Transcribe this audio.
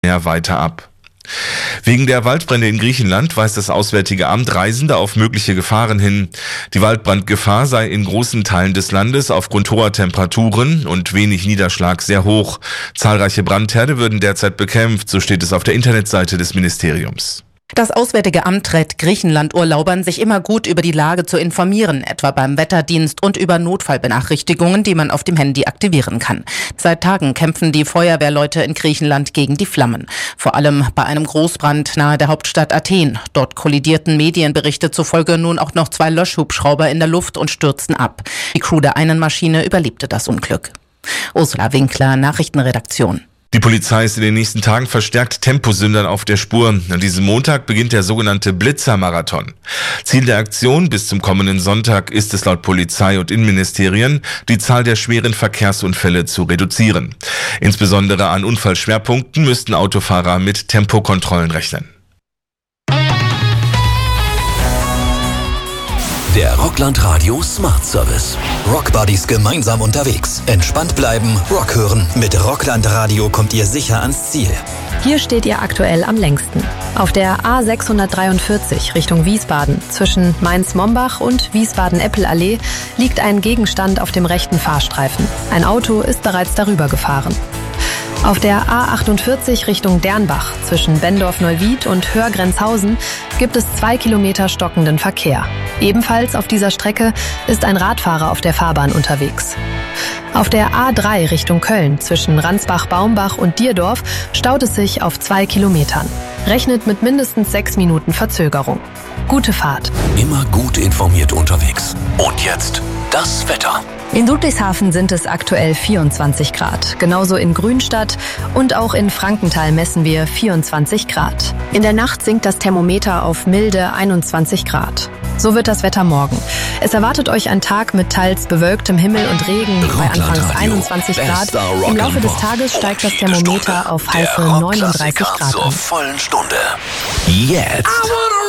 weiter ab. Wegen der Waldbrände in Griechenland weist das Auswärtige Amt Reisende auf mögliche Gefahren hin. Die Waldbrandgefahr sei in großen Teilen des Landes aufgrund hoher Temperaturen und wenig Niederschlag sehr hoch. Zahlreiche Brandherde würden derzeit bekämpft, so steht es auf der Internetseite des Ministeriums. Das Auswärtige Amt rät Griechenland-Urlaubern, sich immer gut über die Lage zu informieren, etwa beim Wetterdienst und über Notfallbenachrichtigungen, die man auf dem Handy aktivieren kann. Seit Tagen kämpfen die Feuerwehrleute in Griechenland gegen die Flammen. Vor allem bei einem Großbrand nahe der Hauptstadt Athen. Dort kollidierten Medienberichte zufolge nun auch noch 2 Löschhubschrauber in der Luft und stürzten ab. Die Crew der einen Maschine überlebte das Unglück. Ursula Winkler, Nachrichtenredaktion. Die Polizei ist in den nächsten Tagen verstärkt Temposündern auf der Spur. An diesem Montag beginnt der sogenannte Blitzermarathon. Ziel der Aktion bis zum kommenden Sonntag ist es laut Polizei und Innenministerien, die Zahl der schweren Verkehrsunfälle zu reduzieren. Insbesondere an Unfallschwerpunkten müssten Autofahrer mit Tempokontrollen rechnen. Der Rockland Radio Smart Service. Rockbuddies gemeinsam unterwegs. Entspannt bleiben, Rock hören. Mit Rockland Radio kommt ihr sicher ans Ziel. Hier steht ihr aktuell am längsten. Auf der A643 Richtung Wiesbaden zwischen Mainz-Mombach und Wiesbaden-Eppel-Allee liegt ein Gegenstand auf dem rechten Fahrstreifen. Ein Auto ist bereits darüber gefahren. Auf der A48 Richtung Dernbach zwischen Bendorf-Neuwied und Hörgrenzhausen gibt es 2 Kilometer stockenden Verkehr. Ebenfalls auf dieser Strecke ist ein Radfahrer auf der Fahrbahn unterwegs. Auf der A3 Richtung Köln zwischen Ransbach-Baumbach und Dierdorf staut es sich auf 2 Kilometern. Rechnet mit mindestens 6 Minuten Verzögerung. Gute Fahrt. Immer gut informiert unterwegs. Und jetzt das Wetter. In Ludwigshafen sind es aktuell 24 Grad. Genauso in Grünstadt und auch in Frankenthal messen wir 24 Grad. In der Nacht sinkt das Thermometer auf milde 21 Grad. So wird das Wetter morgen. Es erwartet euch ein Tag mit teils bewölktem Himmel und Regen bei anfangs 21 Grad. Im Laufe des Tages steigt das Thermometer auf heiße 39 Grad. Zur vollen Stunde. Jetzt.